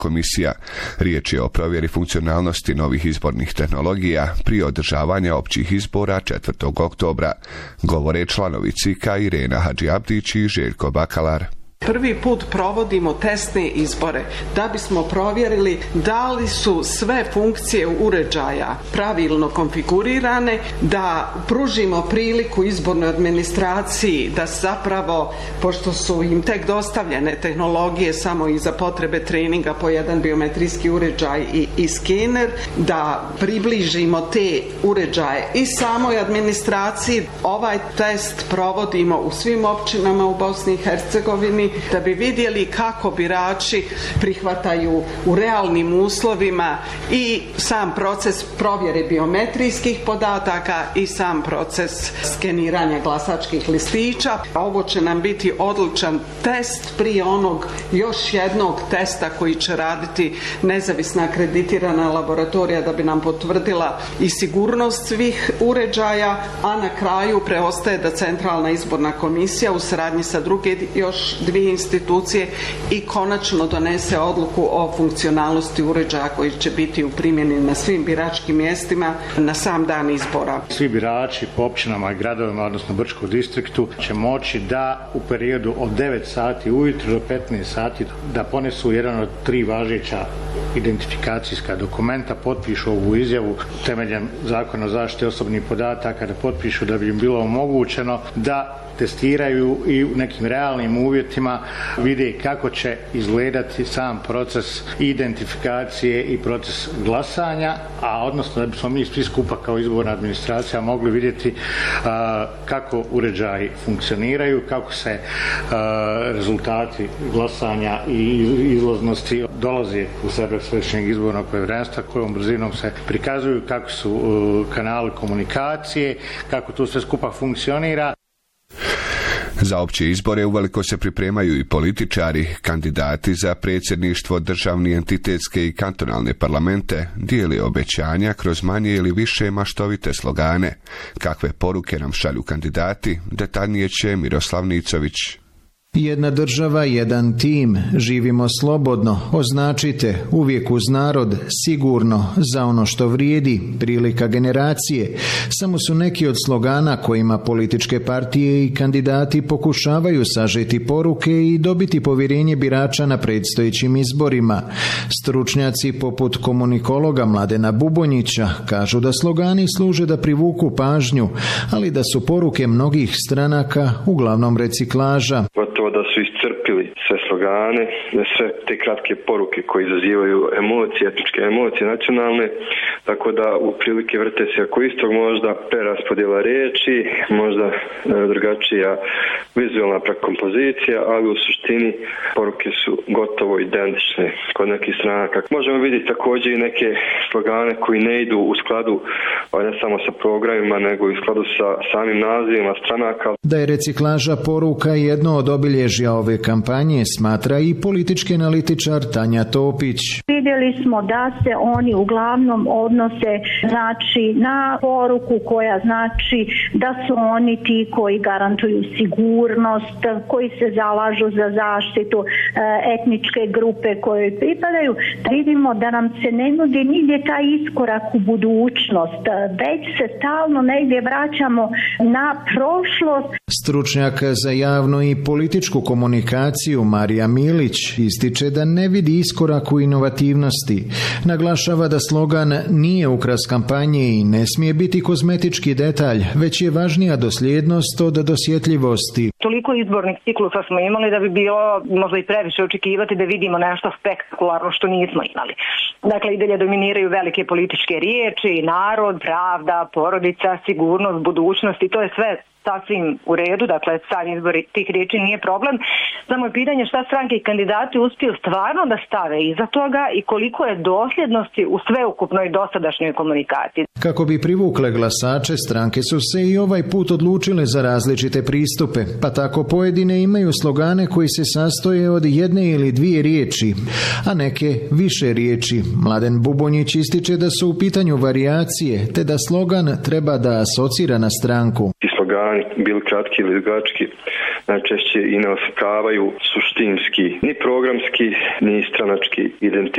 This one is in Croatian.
komisija. Riječ je o provjeri funkcionalnosti novih izbornih tehnologija prije održavanja općih izbora 4. oktobra, govore članovi CIK-a Irena Hadžiabdić i Željko Bakalar. Prvi put provodimo testne izbore da bismo provjerili da li su sve funkcije uređaja pravilno konfigurirane, da pružimo priliku izbornoj administraciji da zapravo, pošto su im tek dostavljene tehnologije samo i za potrebe treninga po jedan biometrijski uređaj i skener, da približimo te uređaje i samoj administraciji. Ovaj test provodimo u svim općinama u Bosni i Hercegovini da bi vidjeli kako birači prihvataju u realnim uslovima i sam proces provjere biometrijskih podataka i sam proces skeniranja glasačkih listića. Ovo će nam biti odličan test prije onog još jednog testa koji će raditi nezavisna akreditirana laboratorija da bi nam potvrdila i sigurnost svih uređaja, a na kraju preostaje da Centralna izborna komisija u saradnji sa druge još dvije institucije i konačno donese odluku o funkcionalnosti uređaja koji će biti u primjeni na svim biračkim mjestima na sam dan izbora. Svi birači po općinama i gradovima, odnosno Brčkom distriktu, će moći da u periodu od 9 sati ujutro do 15 sati da ponesu jedan od 3 važeća identifikacijska dokumenta, potpišu ovu izjavu temeljem Zakona o zaštiti osobnih podataka, da potpišu da bi im bilo omogućeno da testiraju i u nekim realnim uvjetima vide kako će izgledati sam proces identifikacije i proces glasanja, a odnosno da bismo mi svi skupa kao izborna administracija mogli vidjeti kako uređaji funkcioniraju, kako se rezultati glasanja i izlaznosti dolaze u sebe Središnjeg izbornog povjerenstva, kojom brzinom se prikazuju, kako su kanali komunikacije, kako to sve skupa funkcionira. Za opće izbore uveliko se pripremaju i političari. Kandidati za predsjedništvo, državni, entitetske i kantonalne parlamente dijeli obećanja kroz manje ili više maštovite slogane. Kakve poruke nam šalju kandidati, detaljnije će Miroslav Nicović. Jedna država, jedan tim, živimo slobodno, označite, uvijek uz narod, sigurno, za ono što vrijedi, prilika generacije. Samo su neki od slogana kojima političke partije i kandidati pokušavaju sažeti poruke i dobiti povjerenje birača na predstojećim izborima. Stručnjaci poput komunikologa Mladena Bubonjića kažu da slogani služe da privuku pažnju, ali da su poruke mnogih stranaka uglavnom reciklaža. Da su iscrpili sve slogane, sve te kratke poruke koje izazivaju emocije, etničke emocije nacionalne, tako da u prilike vrte se oko istog, možda preraspodjela riječi, možda drugačija vizualna kompozicija, ali u suštini poruke su gotovo identične kod nekih stranaka. Možemo vidjeti također i neke slogane koji ne idu u skladu ne samo sa programima, nego i u skladu sa samim nazivima stranaka. Da je reciklaža poruka jedno od obilježja ove kampanje, smatra i politički analitičar Tanja Topić. Vidjeli smo da se oni uglavnom odnose na poruku koja znači da su oni ti koji garantuju sigurnost, koji se zalažu za zaštitu etničke grupe kojoj pripadaju. Vidimo da nam se ne nudi nigdje taj iskorak u budućnost, već se stalno negdje vraćamo na prošlost. Stručnjak za javnu i političku komunikaciju Marija Milić ističe da ne vidi iskorak u inovativnosti. Naglašava da slogan nije ukras kampanje i ne smije biti kozmetički detalj, već je važnija dosljednost od dosjetljivosti. Toliko izbornih ciklusa smo imali da bi bilo možda i previše očekivati da vidimo nešto spektakularno što nismo imali. Dakle, i dalje dominiraju velike političke riječi, narod, pravda, porodica, sigurnost, budućnost i to je sve sasvim u redu, dakle sam izbor tih riječi nije problem, samo je pitanje šta stranke i kandidati uspiju stvarno da stave iza toga i koliko je dosljednosti u sveukupnoj dosadašnjoj komunikaciji. Kako bi privukle glasače, stranke su se i ovaj put odlučile za različite pristupe, pa tako pojedine imaju slogane koji se sastoje od jedne ili dvije riječi, a neke više riječi. Mladen Bubonjić ističe da su u pitanju varijacije, te da slogan treba da asocira na stranku. Slogani, bili kratki ili dugački, najčešće i ne oslikavaju suštinski, ni programski, ni stranački identitet.